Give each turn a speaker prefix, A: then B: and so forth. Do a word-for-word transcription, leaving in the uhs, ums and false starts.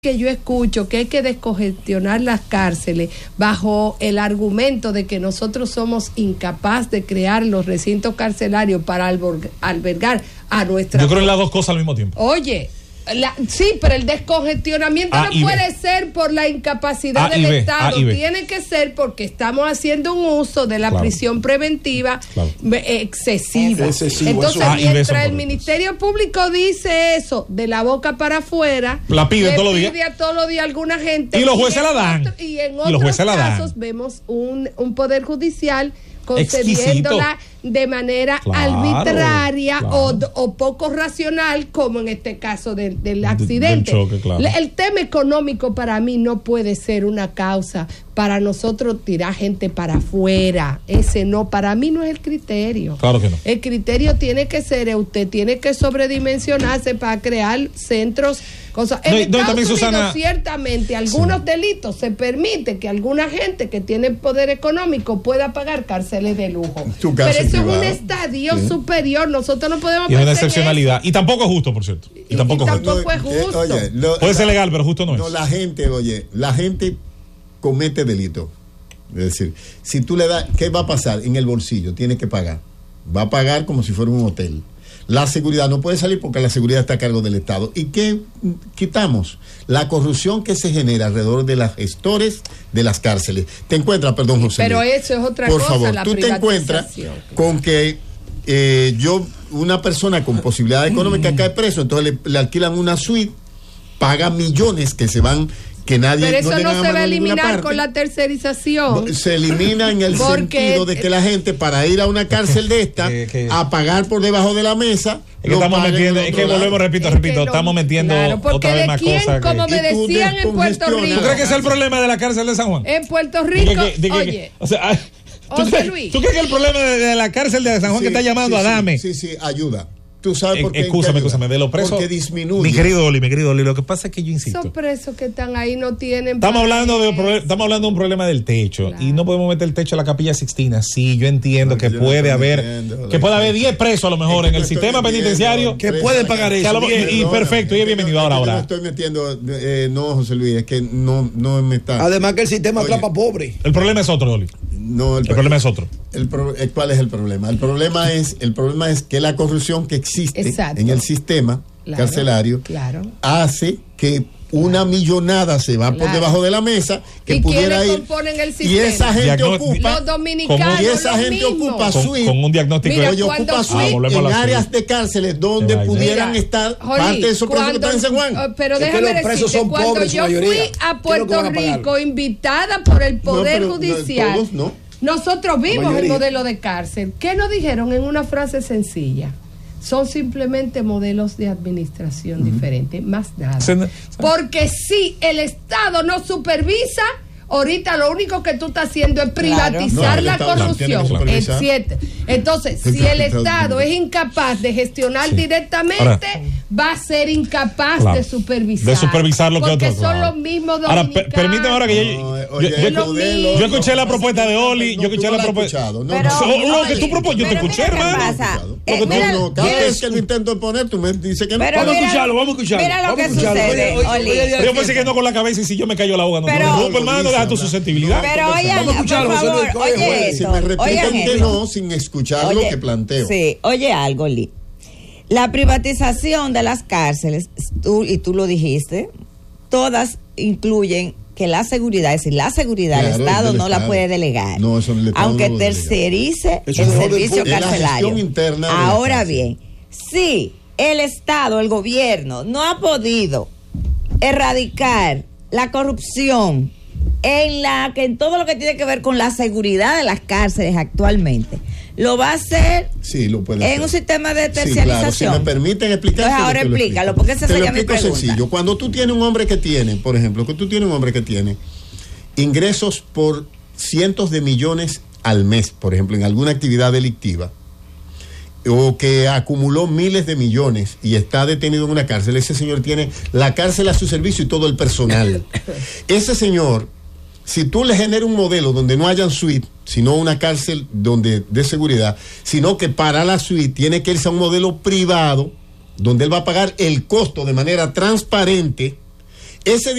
A: que yo escucho que hay que descongestionar las cárceles bajo el argumento de que nosotros somos incapaces de crear los recintos carcelarios para albergar a nuestra...
B: Yo creo en las dos cosas al mismo tiempo.
A: Oye, la, sí, pero el descongestionamiento
B: A
A: no puede B. ser por la incapacidad
B: A
A: del
B: B,
A: Estado,
B: A
A: tiene que ser porque estamos haciendo un uso de la claro. prisión preventiva claro. excesiva.
C: excesivo.
A: Entonces,
B: A
A: mientras el Ministerio Público dice eso de la boca para afuera,
B: la pide todos los días.
A: Pide a todos los días a alguna gente.
B: Y los jueces
A: y
B: la dan.
A: Otro, y en otros y los casos vemos un, un poder judicial concediéndola de manera claro, arbitraria claro. O, o poco racional, como en este caso de, del accidente.
B: Del choque, claro.
A: El tema económico para mí no puede ser una causa para nosotros tirar gente para afuera. Ese no, para mí no es el criterio.
B: Claro que no.
A: El criterio tiene que ser, usted tiene que sobredimensionarse para crear centros, cosas. En no, Estados no, también, Unidos, Susana, ciertamente, algunos sí. delitos se permite que alguna gente que tiene poder económico pueda pagar cárceles de lujo. Pero eso privado. Es un estadio sí. superior. Nosotros no podemos
B: y es una excepcionalidad. Eso. Y tampoco es justo, por cierto. Y,
A: y
B: tampoco,
A: y
B: es
A: tampoco
B: justo.
A: es justo. Oye,
C: lo,
B: Puede
C: la,
B: ser legal, pero justo no,
C: no
B: es.
C: No, la gente, oye, la gente comete delito. Es decir, si tú le das, ¿qué va a pasar? En el bolsillo, tiene que pagar. Va a pagar como si fuera un hotel. La seguridad no puede salir porque la seguridad está a cargo del Estado. ¿Y qué quitamos? La corrupción que se genera alrededor de los gestores de las cárceles. Te encuentras, perdón, José.
A: Pero eso es otra
C: Por
A: cosa.
C: Por favor,
A: la
C: tú te encuentras con que eh, yo, una persona con posibilidad económica cae preso, entonces le, le alquilan una suite, paga millones que se van... Que nadie,
A: pero eso no,
C: no
A: se va a eliminar con la tercerización.
C: Se elimina en el
A: porque
C: sentido de que la gente para ir a una cárcel de esta que, que, a pagar por debajo de la mesa
B: es que estamos metiendo, es que volvemos, repito, es repito, que no, estamos metiendo claro, otra vez más
A: quién,
B: cosas
A: como que, me decían en Puerto Rico.
B: ¿Tú crees que es el problema de la cárcel de San Juan?
A: En Puerto Rico,
B: de que, de que,
A: oye.
B: O sea, ¿tú,
A: José
B: crees,
A: Luis.
B: ¿Tú crees que el problema de, de la cárcel de San Juan sí, que está llamando
C: sí,
B: a Dame?
C: Sí, sí, sí, ayuda. Tú sabes por qué.
B: Excúsame, excúsame, de los presos.
C: Porque disminuye.
B: Mi querido Oli, mi querido Oli, lo que pasa es que yo insisto.
A: Esos presos que están ahí no tienen.
B: Estamos hablando de estamos hablando de un problema del techo claro. y no podemos meter el techo a la Capilla Sixtina. Sí, yo entiendo Porque que yo puede no haber entiendo, que puede haber diez presos a lo mejor en el sistema penitenciario
C: que pueden pagar eso.
B: Lo, y, y perfecto, y es bienvenido ahora ahora.
C: Yo no estoy metiendo eh, no, José Luis, es que no no me está.
D: Además que el sistema Oye, atrapa pobre.
B: El problema es otro, Oli.
C: No, el,
B: el problema es otro.
C: El pro, ¿Cuál es el problema? El problema es el problema es que la corrupción que existe Exacto. en el sistema claro, carcelario
A: claro.
C: hace que una millonada se va claro. por debajo de la mesa que
A: ¿Y
C: pudiera ir
A: el
C: y esa gente
B: Diagno
C: ocupa
A: los dominicanos
C: y esa gente
A: mismo.
C: ocupa
B: con,
C: suite
B: con un diagnóstico
C: Mira, de ocupa suite ah, en áreas suite. de cárceles donde Mira, pudieran estar
A: Jolí,
C: parte de esos presos que están en San Juan.
A: Pero
D: es
A: déjame decirte, cuando
D: pobres,
A: yo fui a Puerto Rico invitada por el Poder no, Judicial,
C: no, todos no.
A: nosotros vimos el modelo de cárcel. ¿Qué nos dijeron en una frase sencilla? Son simplemente modelos de administración uh-huh. diferentes, más nada. Porque si el Estado no supervisa, ahorita lo único que tú estás haciendo es privatizar claro. no, la Estado, corrupción. El siete. Entonces, si el Estado es incapaz de gestionar sí. directamente, Ahora, va a ser incapaz claro. de supervisar.
B: De supervisar lo que
A: porque
B: otros.
A: Porque son claro. los mismos dominicanos.
B: Ahora, permíteme ahora que yo,
C: no,
B: yo,
C: oye,
B: yo, yo,
C: modelo,
B: yo escuché no, la propuesta de Oli,
C: no,
B: yo escuché la propuesta.
C: No,
E: pero,
C: no,
B: lo que tú propones, yo te escuché, hermano.
E: Eh, mira,
C: no, cada vez que lo intento poner, tú me dices que no.
D: Vamos a escucharlo, vamos a escucharlo.
E: Mira lo que sucede, Oli.
B: Yo pensé que no con la cabeza y si yo me callo la boca. No, hermano, deja tu susceptibilidad.
E: Pero oigan, por favor, oye
C: si me repiten que no, sin escuchar
E: oye,
C: lo que planteo.
E: Sí, oye algo, Lee. La privatización de las cárceles, tú, y tú lo dijiste, todas incluyen que la seguridad, es decir, la seguridad claro, el Estado no Estado. la puede delegar.
C: No, eso el Estado
E: aunque
C: no
E: tercerice el servicio carcelario. Ahora bien, si el Estado, el gobierno, no ha podido erradicar la corrupción en la que en todo lo que tiene que ver con la seguridad de las cárceles actualmente, lo va a hacer
C: sí, lo puede
E: en
C: hacer.
E: un sistema de terciarización.
C: Sí, claro. Si me permiten explicar.
E: Entonces ahora explícalo, porque esa sería mi pregunta.
C: Sencillo. Cuando tú tienes un hombre que tiene, por ejemplo, que tú tienes un hombre que tiene ingresos por cientos de millones al mes, por ejemplo, en alguna actividad delictiva, o que acumuló miles de millones y está detenido en una cárcel, ese señor tiene la cárcel a su servicio y todo el personal. Ese señor, si tú le generas un modelo donde no hayan suite, sino una cárcel donde de seguridad, sino que para la suite tiene que irse a un modelo privado donde él va a pagar el costo de manera transparente ese